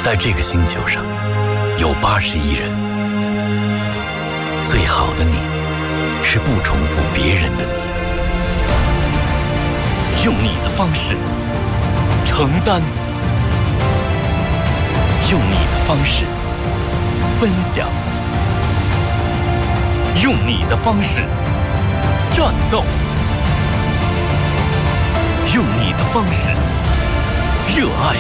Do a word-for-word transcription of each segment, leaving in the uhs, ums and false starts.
在这个星球上有八十亿人，最好的你是不重复别人的你，用你的方式承担，用你的方式分享，用你的方式战斗，用你的方式热爱，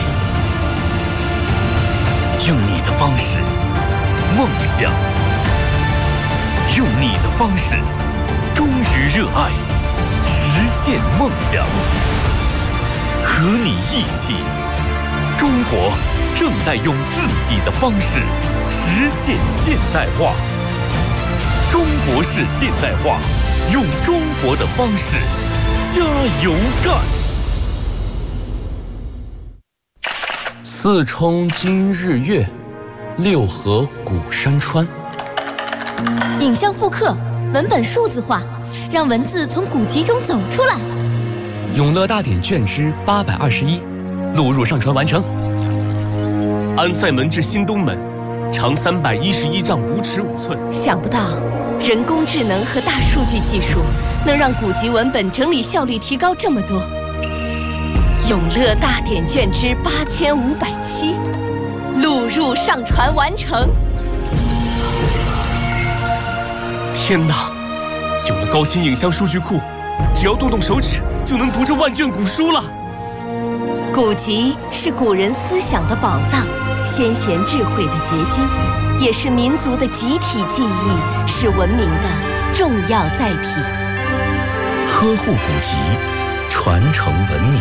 用你的方式梦想，用你的方式忠于热爱，实现梦想。和你一起，中国正在用自己的方式实现现代化。中国式现代化，用中国的方式加油干。四冲今日月，六合古山川。 影像复刻，文本数字化，让文字从古籍中走出来。 永乐大典卷之八百二十一，录入上传完成。 安塞门至新东门，长三百一十一丈五尺五寸。 想不到，人工智能和大数据技术能让古籍文本整理效率提高这么多。永乐大典卷之八千五百七，录入上传完成。 天哪！有了高清影像数据库，只要动动手指就能读这万卷古书了。 古籍是古人思想的宝藏，先贤智慧的结晶，也是民族的集体记忆，是文明的重要载体。 呵护古籍，传承文明。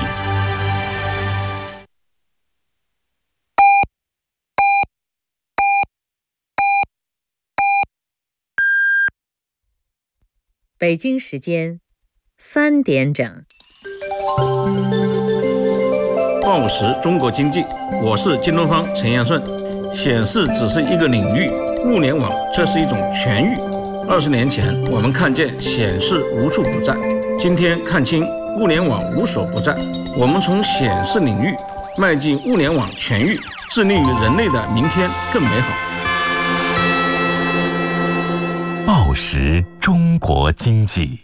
北京时间三点整。 报时中国经济，我是京东方陈彦顺。显示只是一个领域，物联网这是一种全域。二十年前，我们看见显示无处不在，今天看清物联网无所不在。我们从显示领域迈进物联网全域，致力于人类的明天更美好。 报时中国经济。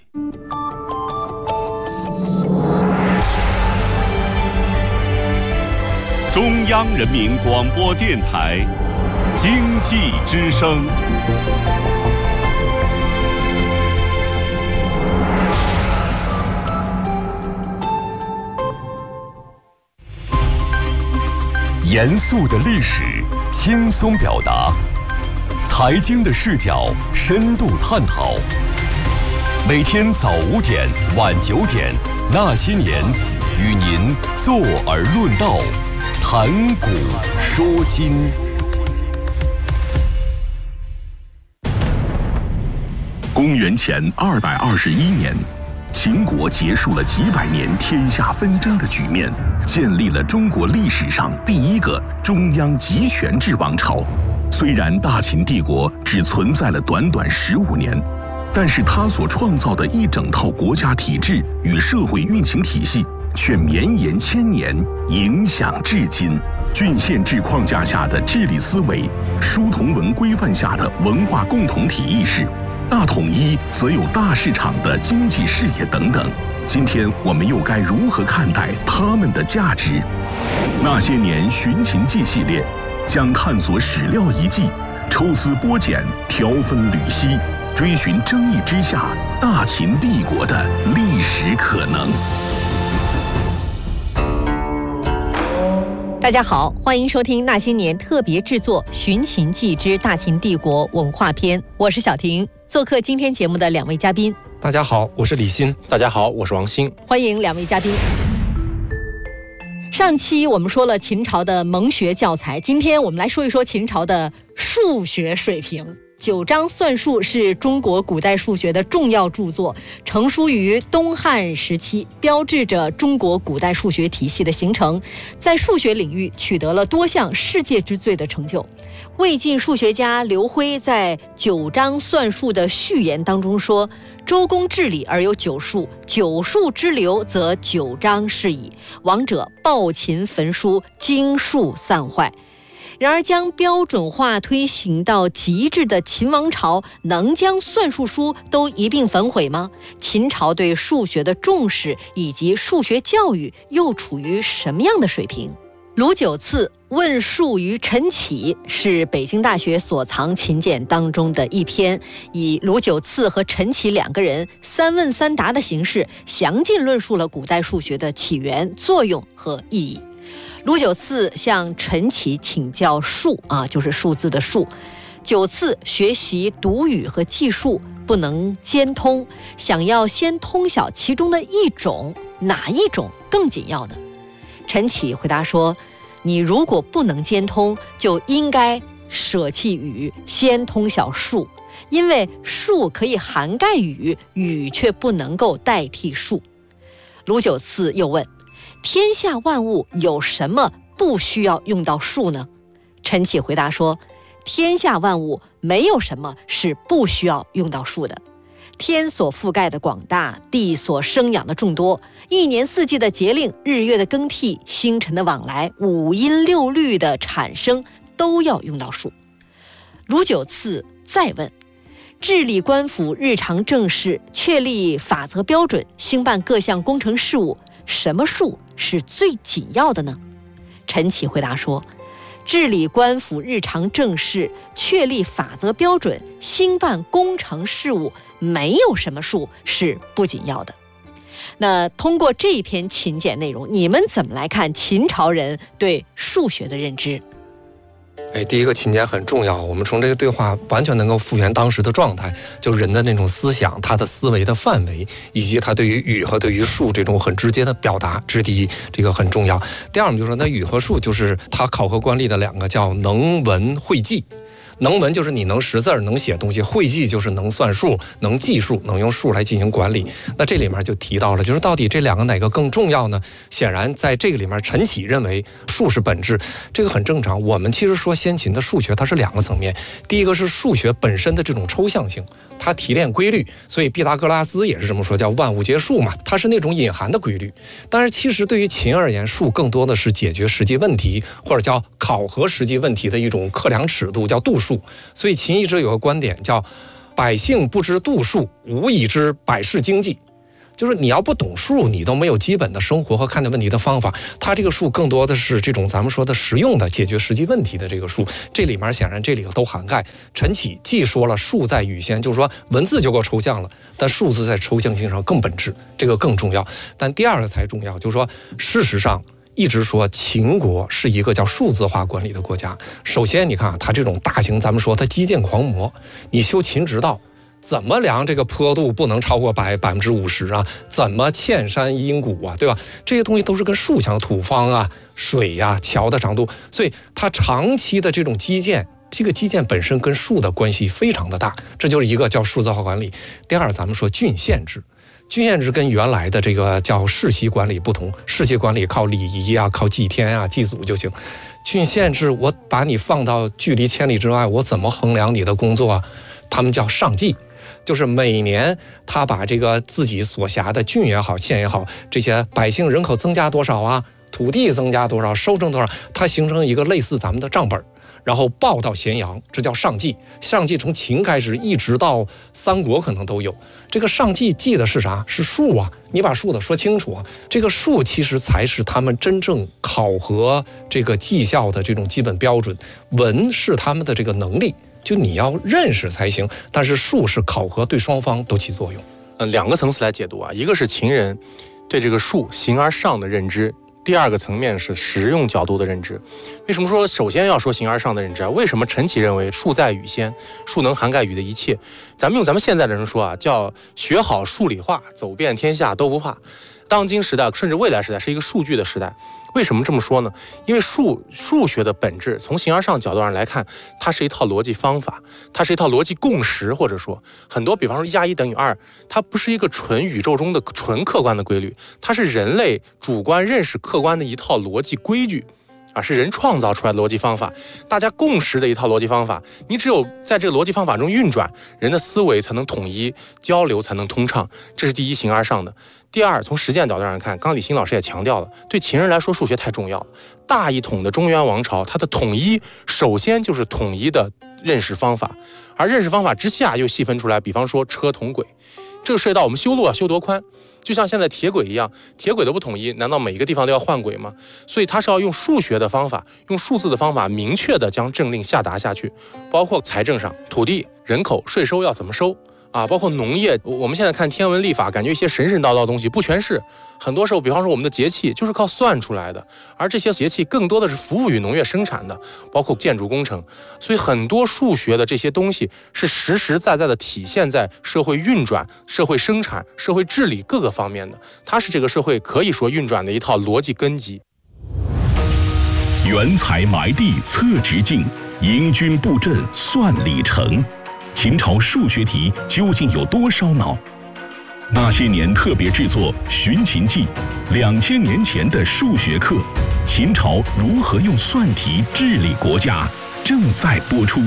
中央人民广播电台经济之声。 严肃的历史，轻松表达；财经的视角，深度探讨。每天早五点、晚九点，那些年，与您坐而论道。谈古说今。 公元前二百二十一年，秦国结束了几百年天下纷争的局面，建立了中国历史上第一个中央集权制王朝。虽然大秦帝国只存在了短短十五年，但是他所创造的一整套国家体制与社会运行体系却绵延千年，影响至今。郡县制框架下的治理思维，书同文规范下的文化共同体意识，大统一则有大市场的经济视野等等。今天我们又该如何看待他们的价值？那些年寻秦记系列将探索史料遗迹，抽丝剥茧，挑分缕析，追寻争议之下大秦帝国的历史可能。 大家好，欢迎收听那些年特别制作《寻秦记之大秦帝国文化篇》，我是小婷。做客今天节目的两位嘉宾， 大家好，我是李欣。大家好，我是王鑫。 欢迎两位嘉宾。上期我们说了秦朝的蒙学教材，今天我们来说一说秦朝的数学水平。九章算术是中国古代数学的重要著作，成书于东汉时期，标志着中国古代数学体系的形成，在数学领域取得了多项世界之最的成就。魏晋数学家刘辉在《九章算术》的序言当中说：“周公治理而有九术，九术之流，则九章是矣。王者暴秦焚书，经术散坏。” 然而，将标准化推行到极致的秦王朝，能将算术书都一并焚毁吗？秦朝对数学的重视以及数学教育又处于什么样的水平？卢九次问数于陈启是北京大学所藏秦简当中的一篇，以卢九次和陈启两个人三问三答的形式，详尽论述了古代数学的起源、作用和意义。卢九次向陈启请教数啊，就是数字的数。九次学习读语和记数不能兼通，想要先通晓其中的一种，哪一种更紧要呢？陈启回答说，你如果不能兼通，就应该舍弃语，先通晓数，因为数可以涵盖语，语却不能够代替数。卢九次又问，天下万物有什么不需要用到数呢？陈启回答说，天下万物没有什么是不需要用到数的。天所覆盖的广大，地所生养的众多，一年四季的节令，日月的更替，星辰的往来，五音六律的产生，都要用到数。卢九次再问，治理官府日常政事，确立法则标准，兴办各项工程事务，什么数是最紧要的呢？陈启回答说，治理官府日常政事，确立法则标准，兴办工程事务，没有什么数是不紧要的。那通过这一篇秦简内容，你们怎么来看秦朝人对数学的认知？ 哎，第一个秦简很重要，我们从这个对话完全能够复原当时的状态，就是人的那种思想，他的思维的范围，以及他对于语和对于数这种很直接的表达，这是第一，这个很重要。第二，我们就说那语和数就是他考核官吏的两个叫能文会记。能文就是你能识字能写东西，会记就是能算数能计数，能用数来进行管理。那这里面就提到了，就是到底这两个哪个更重要呢？显然在这个里面，陈启认为数是本质，这个很正常。我们其实说先秦的数学它是两个层面，第一个是数学本身的这种抽象性，它提炼规律，所以毕达哥拉斯也是这么说，叫万物皆数嘛，它是那种隐含的规律。但是其实对于秦而言，数更多的是解决实际问题，或者叫考核实际问题的一种克量尺度，叫度数。所以秦一直有个观点叫百姓不知度数，无以知百世经济。就是你要不懂数，你都没有基本的生活和看待问题的方法。它这个数更多的是这种咱们说的实用的解决实际问题的这个数，这里面显然这里头都涵盖。陈启既说了数在语先，就是说文字就够抽象了，但数字在抽象性上更本质，这个更重要。但第二个才重要，就是说事实上一直说秦国是一个叫数字化管理的国家。首先你看啊，它这种大型，咱们说它基建狂魔，你修秦直道怎么量这个坡度不能超过百百分之五十啊？怎么堑山阴谷啊？对吧？这些东西都是跟数相土方啊、水呀、啊、桥的长度，所以它长期的这种基建，这个基建本身跟数的关系非常的大，这就是一个叫数字化管理。第二，咱们说郡县制。郡县制跟原来的这个叫世袭管理不同，世袭管理靠礼仪啊、靠祭天啊、祭祖就行。郡县制，我把你放到距离千里之外，我怎么衡量你的工作啊？他们叫上计，就是每年他把这个自己所辖的郡也好、县也好，这些百姓人口增加多少啊，土地增加多少，收成多少，它形成一个类似咱们的账本。然后报到咸阳，这叫上计。上计从秦开始一直到三国可能都有。这个上计记的是啥？是数啊！你把数的说清楚啊！这个数其实才是他们真正考核这个绩效的这种基本标准。文是他们的这个能力，就你要认识才行。但是数是考核，对双方都起作用。 嗯，两个层次来解读啊，一个是秦人对这个数形而上的认知。第二个层面是实用角度的认知。为什么说首先要说形而上的认知啊？为什么陈启认为数在语先，数能涵盖语的一切？咱们用咱们现在的人说啊，叫学好数理化，走遍天下都不怕。当今时代甚至未来时代是一个数据的时代。为什么这么说呢？因为数数学的本质，从形而上角度上来看，它是一套逻辑方法，它是一套逻辑共识，或者说很多，比方说一加一等于二，它不是一个纯宇宙中的纯客观的规律，它是人类主观认识客观的一套逻辑规矩。啊，是人创造出来的逻辑方法，大家共识的一套逻辑方法。你只有在这个逻辑方法中运转，人的思维才能统一，交流才能通畅。这是第一，形而上的。 第二，从实践角度上看，刚刚李欣老师也强调了，对秦人来说数学太重要了。大一统的中原王朝，它的统一首先就是统一的认识方法，而认识方法之下又细分出来，比方说车同轨，这个涉及到我们修路要修多宽，就像现在铁轨一样，铁轨都不统一，难道每一个地方都要换轨吗？所以它是要用数学的方法，用数字的方法，明确的将政令下达下去，包括财政上，土地、人口、税收要怎么收。啊，包括农业，我们现在看天文历法，感觉一些神神叨叨的东西不全是，很多时候，比方说我们的节气就是靠算出来的，而这些节气更多的是服务于农业生产的，包括建筑工程，所以很多数学的这些东西是实实在在的体现在社会运转、社会生产、社会治理各个方面的，它是这个社会可以说运转的一套逻辑根基。 原材埋地测直径，营军布阵算里程。秦朝数学题究竟有多烧脑？那些年特别制作《寻秦记》，两千年前的数学课，秦朝如何用算题治理国家，正在播出。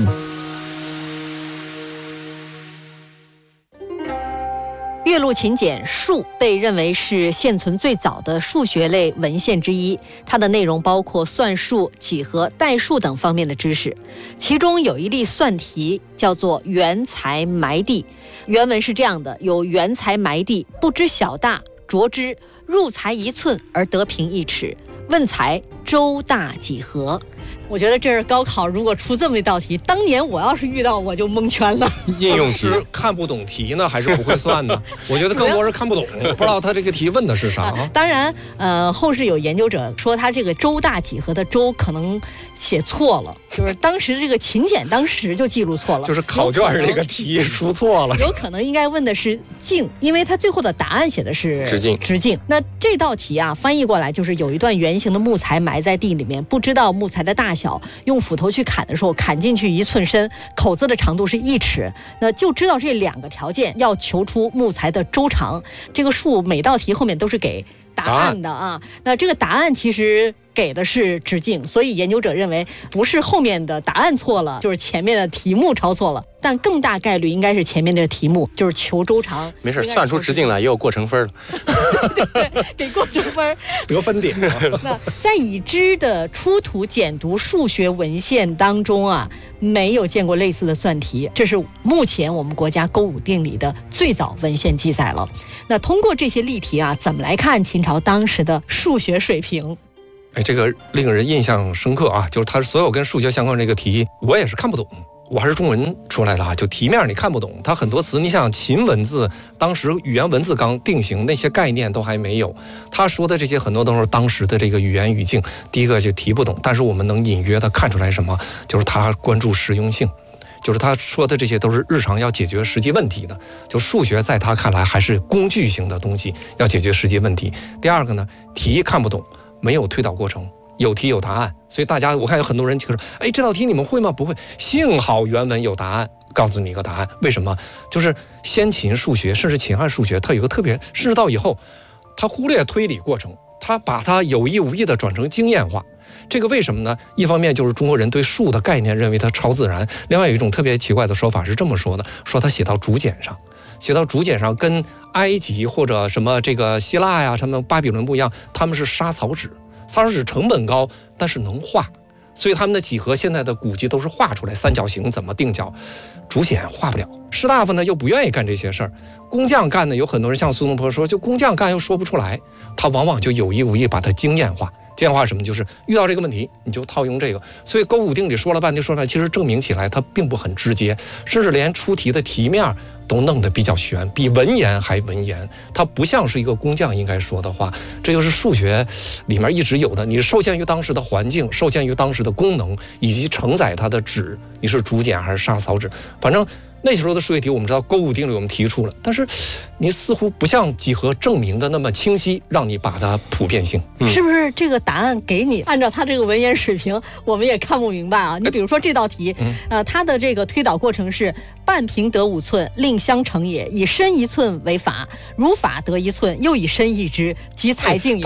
岳麓秦简数被认为是现存最早的数学类文献之一，它的内容包括算术、几何、代数等方面的知识。其中有一例算题叫做原材埋地，原文是这样的：有原材埋地，不知小大，着之，入材一寸而得平一尺，问材周大几何。我觉得这是高考如果出这么一道题，当年我要是遇到我就蒙圈了。 应用题是看不懂题呢，还是不会算呢？我觉得更多是看不懂，不知道他这个题问的是啥啊。 啊当然，呃，后世有研究者说他这个周大几何的周可能写错了，就是当时这个秦简当时就记录错了， 就是考卷这个题出错了， 有可能应该问的是径，因为他最后的答案写的是直径。 直径。那这道题啊，翻译过来就是有一段圆形的木材埋在地里面，不知道木材的大小，用斧头去砍的时候，砍进去一寸深，口子的长度是一尺，那就知道这两个条件要求出木材的周长。这个数每道题后面都是给答案的啊，那这个答案其实给的是直径，所以研究者认为不是后面的答案错了，就是前面的题目抄错了，但更大概率应该是前面这个题目就是求周长。 没事，算出直径来也有过程分了。 对对，给过程分得分点。 那在已知的出土简读数学文献当中啊，没有见过类似的算题，这是目前我们国家勾股定理的最早文献记载了。那通过这些例题啊，怎么来看秦朝当时的数学水平？ 哎，这个令人印象深刻啊！就是它所有跟数学相关这个题，我也是看不懂。我还是中文出来的啊，就题面你看不懂，它很多词，你想秦文字当时语言文字刚定型，那些概念都还没有。他说的这些很多都是当时的这个语言语境，第一个就题不懂，但是我们能隐约的看出来什么，就是他关注实用性。就是他说的这些都是日常要解决实际问题的，就数学在他看来还是工具型的东西，要解决实际问题。第二个呢，题看不懂，没有推导过程，有题有答案，所以大家我看有很多人就说，哎，这道题你们会吗？不会。幸好原文有答案，告诉你一个答案。为什么？就是先秦数学，甚至秦汉数学，它有个特别，甚至到以后，它忽略推理过程，它把它有意无意的转成经验化。这个为什么呢？一方面就是中国人对数的概念认为它超自然，另外有一种特别奇怪的说法是这么说的，说它写到竹简上，写到竹简上跟埃及或者什么这个希腊呀、什么巴比伦不一样，他们是沙草纸，沙草纸成本高，但是能画，所以他们的几何现在的古籍都是画出来，三角形怎么定角，竹简画不了。士大夫呢又不愿意干这些事儿，工匠干呢，有很多人像苏东坡说，就工匠干又说不出来，他往往就有意无意把它经验化。经验化什么？就是遇到这个问题，你就套用这个。所以勾股定理说了半天，说出来其实证明起来它并不很直接，甚至连出题的题面都弄得比较悬，比文言还文言。它不像是一个工匠应该说的话。这就是数学里面一直有的，你受限于当时的环境，受限于当时的功能，以及承载它的纸，你是竹简还是沙草纸，反正。那时候的数学题我们知道勾股定理我们提出了，但是你似乎不像几何证明的那么清晰，让你把它普遍性、 嗯、是不是这个答案给你按照他这个文言水平我们也看不明白啊？你比如说这道题、嗯、呃，它的这个推导过程是半平得五寸，令相乘也，以深一寸为法，如法得一寸，又以深易之，即裁径也。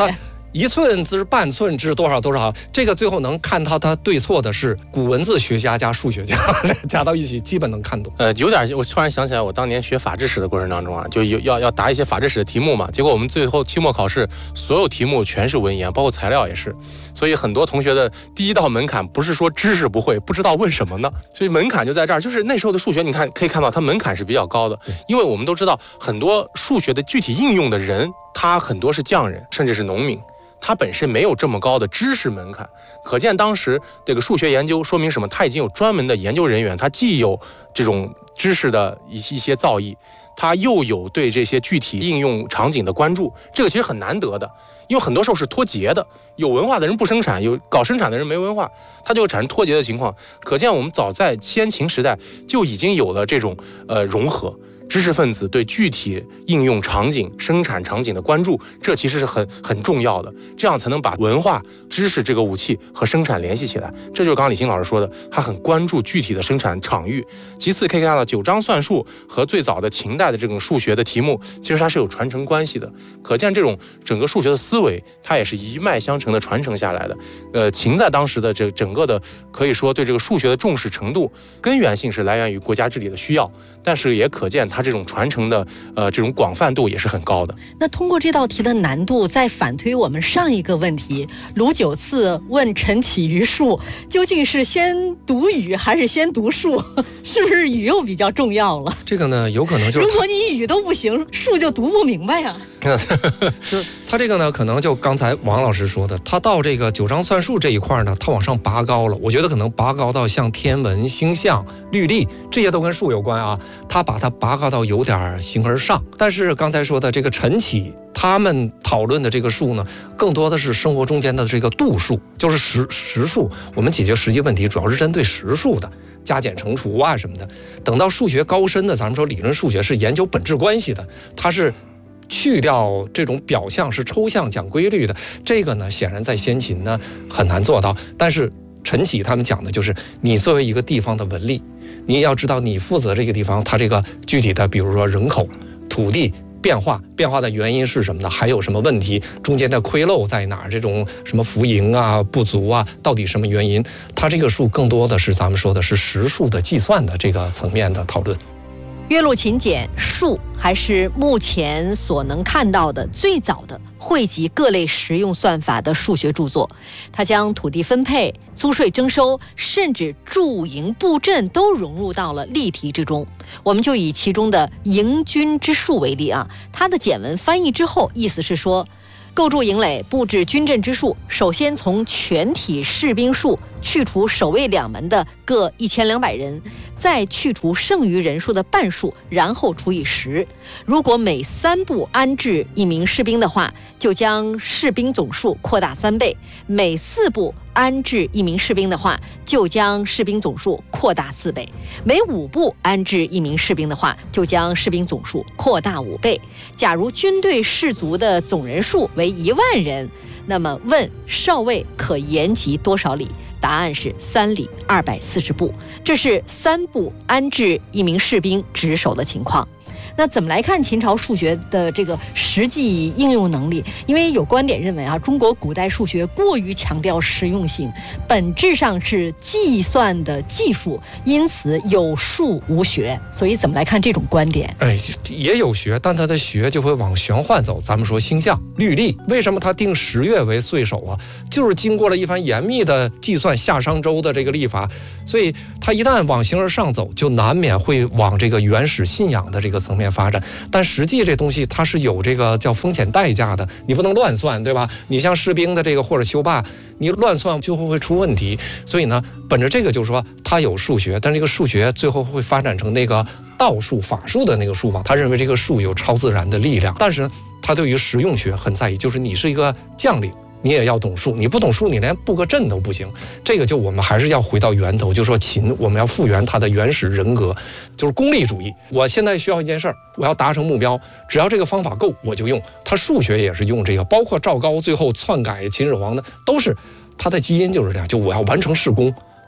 一寸之半寸之多少多少，这个最后能看到它对错的是古文字学家加数学家加到一起，基本能看懂。 呃，有点，我突然想起来，我当年学法制史的过程当中啊，就有要要答一些法制史的题目嘛，结果我们最后期末考试所有题目全是文言，包括材料也是，所以很多同学的第一道门槛不是说知识不会，不知道问什么呢，所以门槛就在这儿。就是那时候的数学，你看可以看到它门槛是比较高的，因为我们都知道很多数学的具体应用的人，他很多是匠人，甚至是农民。它本身没有这么高的知识门槛，可见当时这个数学研究说明什么？它已经有专门的研究人员，它既有这种知识的一一些造诣，它又有对这些具体应用场景的关注，这个其实很难得的，因为很多时候是脱节的，有文化的人不生产，有搞生产的人没文化，它就会产生脱节的情况。可见我们早在先秦时代就已经有了这种呃融合。知识分子对具体应用场景、生产场景的关注，这其实是很很重要的，这样才能把文化、知识这个武器和生产联系起来。这就是刚刚李欣老师说的，他很关注具体的生产场域。其次可以看到，九章算术和最早的秦代的这种数学的题目，其实它是有传承关系的。可见这种整个数学的思维，它也是一脉相承的传承下来的。呃，秦在当时的这整个的可以说对这个数学的重视程度，根源性是来源于国家治理的需要，但是也可见它这种传承的呃这种广泛度也是很高的。 那通过这道题的难度，再反推我们上一个问题，卢九次问陈启于数，究竟是先读语还是先读数？是不是语又比较重要了？ 这个呢，有可能就是如果你语都不行，数就读不明白呀、啊。 是他这个呢，可能就刚才王老师说的，他到这个九章算术这一块呢，他往上拔高了。我觉得可能拔高到像天文、星象、律历这些都跟数有关啊，他把它拔高到有点形而上。但是刚才说的这个陈启他们讨论的这个数呢，更多的是生活中间的这个度数，就是实实数。我们解决实际问题主要是针对实数的，加减乘除啊什么的。等到数学高深的，咱们说理论数学是研究本质关系的，它是去掉这种表象，是抽象讲规律的。这个呢，显然在先秦呢很难做到。但是陈启他们讲的就是，你作为一个地方的文力，你也要知道你负责这个地方它这个具体的，比如说人口、土地变化，变化的原因是什么呢？还有什么问题？中间的亏漏在哪儿？这种什么浮盈啊、不足啊，到底什么原因？它这个数更多的是咱们说的是实数的计算的这个层面的讨论。 岳麓秦简数还是目前所能看到的最早的汇集各类实用算法的数学著作。它将土地分配、租税征收，甚至驻营布阵都融入到了例题之中。我们就以其中的营军之数为例啊，它的简文翻译之后，意思是说，构筑营垒、布置军阵之数，首先从全体士兵数去除守卫两门的各一千两百人，再去除剩余人数的半数，然后除以十。如果每三步安置一名士兵的话，就将士兵总数扩大三倍；每四步安置一名士兵的话，就将士兵总数扩大四倍；每五步安置一名士兵的话，就将士兵总数扩大五倍。假如军队士卒的总人数为一万人，那么问少尉可延及多少里？答案是三里二百四十步。这是三步安置一名士兵值守的情况。那怎么来看秦朝数学的这个实际应用能力？因为有观点认为啊，中国古代数学过于强调实用性，本质上是计算的技术，因此有数无学。所以怎么来看这种观点？ 哎，也有学，但它的学就会往玄幻走。咱们说星象、律历，为什么它定十月为岁首啊？就是经过了一番严密的计算，夏商周的这个历法，所以它一旦往形而上走，就难免会往这个原始信仰的这个层面发展。但实际这东西它是有这个叫风险代价的，你不能乱算，对吧？你像士兵的这个或者修坝，你乱算就会会出问题。所以呢，本着这个就是说它有数学，但这个数学最后会发展成那个道术、法术的那个术嘛。他认为这个术有超自然的力量，但是呢，他对于实用学很在意，就是你是一个将领，你也要懂数，你不懂数，你连布个阵都不行。这个就我们还是要回到源头，就说秦，我们要复原它的原始人格，就是功利主义。我现在需要一件事儿，我要达成目标，只要这个方法够，我就用。他数学也是用这个，包括赵高最后篡改秦始皇的，都是他的基因就是这样，就我要完成事功。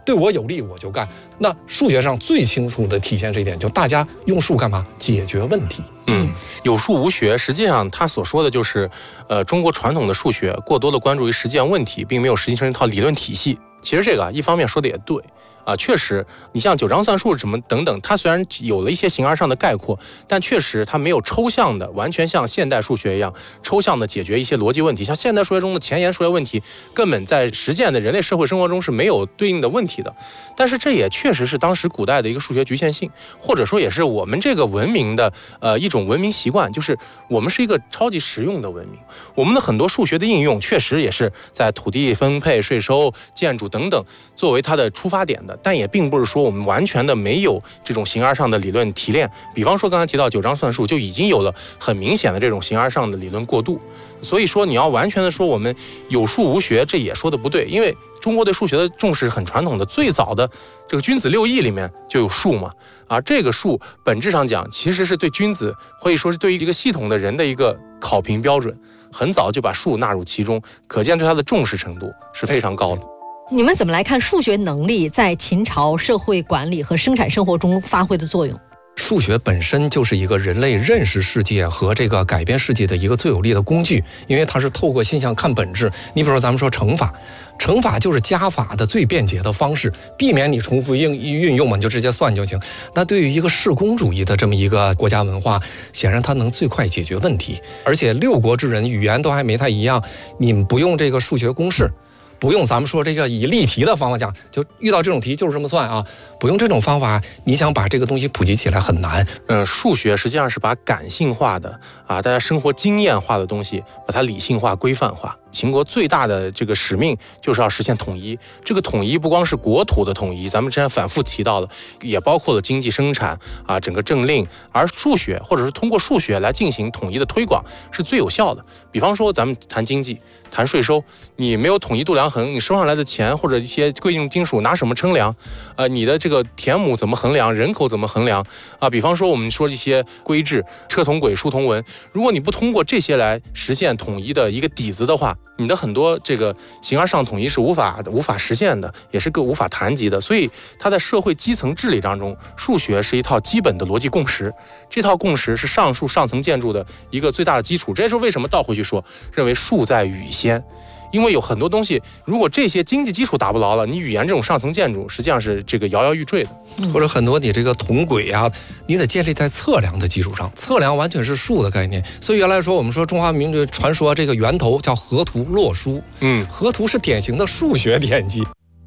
对我有利我就干。那数学上最清楚的体现这一点，就大家用数干嘛？解决问题。 嗯，有数无学，实际上他所说的就是，呃，中国传统的数学过多的关注于实践问题，并没有实际成一套理论体系。其实这个啊，一方面说的也对啊，确实，你像九章算术什么等等，它虽然有了一些形而上的概括，但确实它没有抽象的，完全像现代数学一样抽象的解决一些逻辑问题。像现代数学中的前沿数学问题，根本在实践的人类社会生活中是没有对应的问题的。但是这也确实是当时古代的一个数学局限性，或者说也是我们这个文明的呃一种文明习惯，就是我们是一个超级实用的文明。我们的很多数学的应用，确实也是在土地分配、税收、建筑等等作为它的出发点的，但也并不是说我们完全的没有这种形而上的理论提炼。比方说刚才提到九章算术，就已经有了很明显的这种形而上的理论过渡。所以说你要完全的说我们有数无学，这也说的不对，因为中国对数学的重视很传统的，最早的这个君子六艺里面就有数嘛，而这个数本质上讲其实是对君子可以说是对于一个系统的人的一个考评标准，很早就把数纳入其中，可见对它的重视程度是非常高的。 你们怎么来看数学能力在秦朝社会管理和生产生活中发挥的作用？ 数学本身就是一个人类认识世界和这个改变世界的一个最有力的工具，因为它是透过现象看本质。你比如说咱们说乘法，乘法就是加法的最便捷的方式，避免你重复运运用嘛，你就直接算就行。那对于一个世公主义的这么一个国家文化，显然它能最快解决问题。而且六国之人语言都还没太一样，你们不用这个数学公式，不用咱们说这个以例题的方法讲，就遇到这种题就是这么算啊，不用这种方法，你想把这个东西普及起来很难。 嗯，数学实际上是把感性化的啊，大家生活经验化的东西，把它理性化、规范化。秦国最大的这个使命就是要实现统一。这个统一不光是国土的统一，咱们之前反复提到了，也包括了经济生产啊，整个政令。而数学或者是通过数学来进行统一的推广是最有效的。比方说咱们谈经济、谈税收，你没有统一度量衡，你收上来的钱或者一些贵重金属拿什么称量？呃，你的这个田亩怎么衡量？人口怎么衡量？啊，比方说我们说一些规制，车同轨、书同文，如果你不通过这些来实现统一的一个底子的话，你的很多这个形而上统一是无法无法实现的，也是个无法谈及的。所以它在社会基层治理当中，数学是一套基本的逻辑共识，这套共识是上述上层建筑的一个最大的基础。这也是为什么倒回去说，认为数在语先。因为有很多东西，如果这些经济基础打不牢了，你语言这种上层建筑实际上是这个摇摇欲坠的。 或者很多你这个同轨啊，你得建立在测量的基础上，测量完全是数的概念。所以原来说我们说中华民族传说这个源头叫河图洛书，嗯，河图是典型的数学典籍。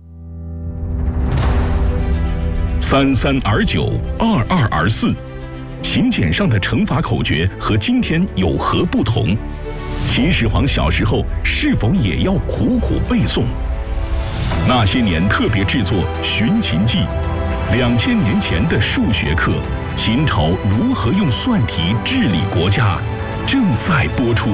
三三而九，二二而四，秦简上的乘法口诀和今天有何不同？秦始皇小时候是否也要苦苦背诵？那些年特别制作《寻秦记》，两千年前的数学课，秦朝如何用算题治理国家，正在播出。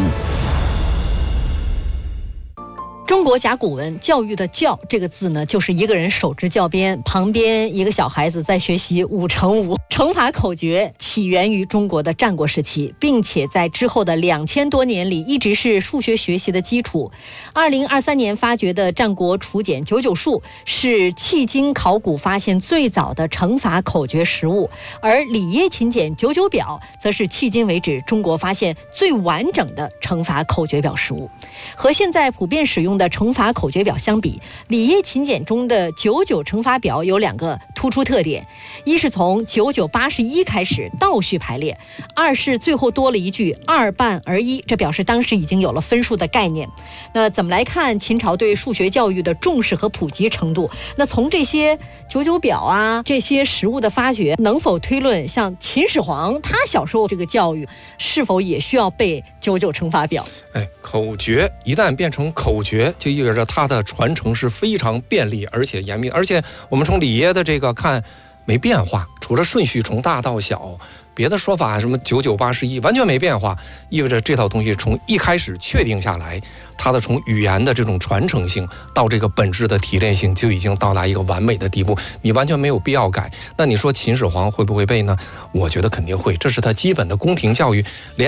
中国甲骨文教育的教这个字呢，就是一个人手执教鞭，旁边一个小孩子在学习五乘五。乘法口诀起源于中国的战国时期，并且在之后的两千多年里一直是数学学习的基础。二零二三年发掘的战国楚简九九数是迄今考古发现最早的乘法口诀实物，而里耶秦简九九表则是迄今为止中国发现最完整的乘法口诀表实物。和现在普遍使用的乘法口诀表相比，里耶秦简中的九九乘法表有两个突出特点：一是从九九八十一开始倒序排列，二是最后多了一句二半而一，这表示当时已经有了分数的概念。那怎么来看秦朝对数学教育的重视和普及程度？那从这些九九表啊这些实物的发掘，能否推论像秦始皇他小时候这个教育是否也需要背九九乘法表？ 哎，口诀一旦变成口诀，就意味着它的传承是非常便利而且严密。而且我们从里耶的这个看没变化，除了顺序从大到小，别的说法什么九九八十一完全没变化，意味着这套东西从一开始确定下来，它的从语言的这种传承性到这个本质的提炼性就已经到达一个完美的地步，你完全没有必要改。那你说秦始皇会不会背呢？我觉得肯定会，这是他基本的宫廷教育，连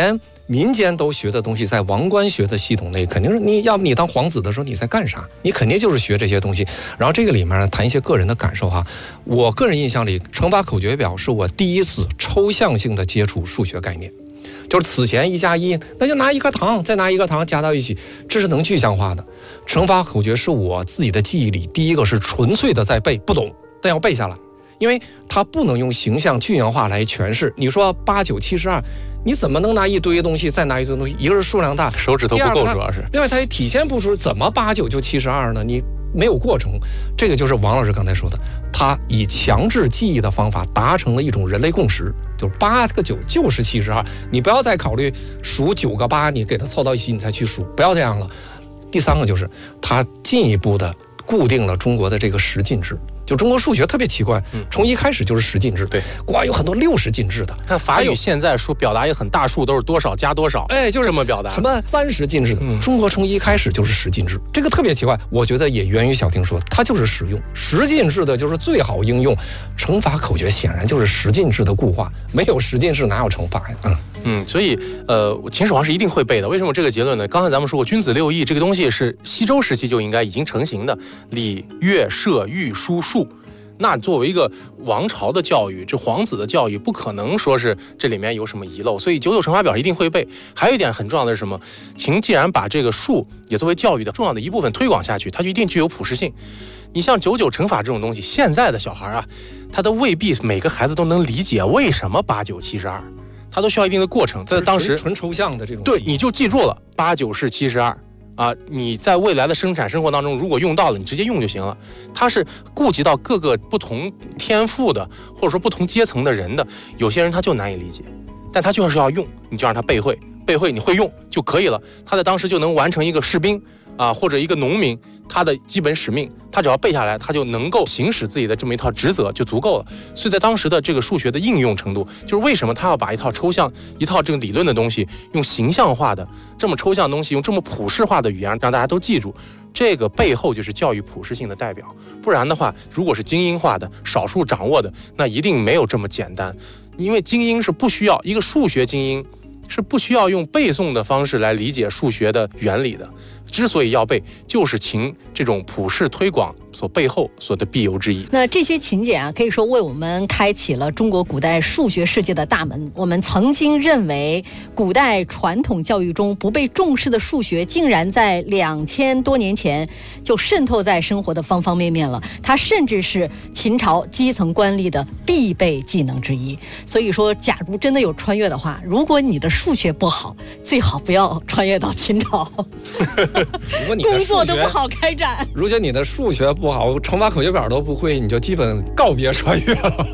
民间都学的东西，在王官学的系统内，肯定是你要不你当皇子的时候你在干啥？你肯定就是学这些东西。然后这个里面呢，谈一些个人的感受哈。我个人印象里，乘法口诀表是我第一次抽象性的接触数学概念。就是此前一加一，那就拿一个糖，再拿一个糖加到一起，这是能具象化的。乘法口诀是我自己的记忆里，第一个是纯粹的在背，不懂，但要背下来，因为它不能用形象具象化来诠释。你说八九七十二，你怎么能拿一堆东西再拿一堆东西？一个是数量大， 手指头不够，主要是另外它也体现不出怎么八九就七十二呢？你没有过程。这个就是王老师刚才说的，他以强制记忆的方法达成了一种人类共识，就是八个九就是七十二，你不要再考虑数九个八，你给它凑到一起你才去数，不要这样了。第三个就是他进一步的固定了中国的这个十进制。就中国数学特别奇怪，从一开始就是十进制， 对， 国外有很多六十进制的。 看法语现在说表达一个很大数都是多少加多少， 哎，就是这么表达。 什么三十进制的，嗯、中国从一开始就是十进制，这个特别奇怪。我觉得也源于小婷说，它就是实用，十进制的就是最好应用。乘法口诀显然就是十进制的固化，没有十进制哪有乘法呀？嗯。 嗯，所以呃，秦始皇是一定会背的。为什么这个结论呢？刚才咱们说过，君子六艺这个东西是西周时期就应该已经成型的，礼、乐、射、御、书、数。那作为一个王朝的教育，这皇子的教育，不可能说是这里面有什么遗漏，所以九九乘法表一定会背。还有一点很重要的是什么？秦既然把这个数也作为教育的重要的一部分推广下去，它就一定具有普适性。你像九九乘法这种东西，现在的小孩啊，他都未必每个孩子都能理解为什么八九七十二。它都需要一定的过程，在当时纯抽象的这种， 对，你就记住了八九是七十二啊，你在未来的生产生活当中，如果用到了，你直接用就行了。它是顾及到各个不同天赋的，或者说不同阶层的人的，有些人他就难以理解，但他就是要用，你就让他背会，背会你会用就可以了。他在当时就能完成一个士兵啊，或者一个农民他的基本使命，他只要背下来，他就能够行使自己的这么一套职责就足够了。所以在当时的这个数学的应用程度，就是为什么他要把一套抽象、一套这个理论的东西，用形象化的这么抽象的东西，用这么普世化的语言让大家都记住，这个背后就是教育普适性的代表。不然的话，如果是精英化的、少数掌握的，那一定没有这么简单。因为精英是不需要一个数学精英。是不需要用背诵的方式来理解数学的原理的，之所以要背，就是秦这种普世推广所背后所的必由之一。 那这些勤俭啊，可以说为我们开启了中国古代数学世界的大门。我们曾经认为古代传统教育中不被重视的数学，竟然在两千多年前就渗透在生活的方方面面了。它甚至是秦朝基层官吏的必备技能之一。所以说，假如真的有穿越的话，如果你的数学不好，最好不要穿越到秦朝。 如果你工作都不好开展， 如果你的数学不好，乘法口诀表都不会，你就基本告别穿越了。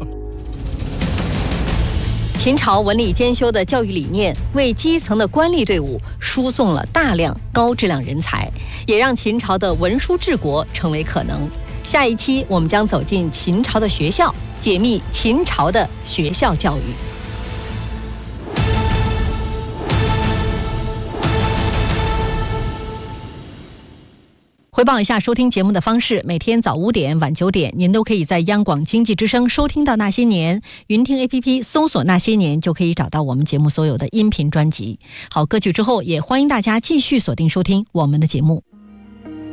秦朝文理兼修的教育理念，为基层的官吏队伍输送了大量高质量人才，也让秦朝的文书治国成为可能。下一期我们将走进秦朝的学校，解密秦朝的学校教育。回报一下收听节目的方式，每天早五点晚九点您都可以在央广经济之声收听到那些年，云听 A P P 搜索那些年就可以找到我们节目所有的音频专辑。好，歌曲之后也欢迎大家继续锁定收听我们的节目。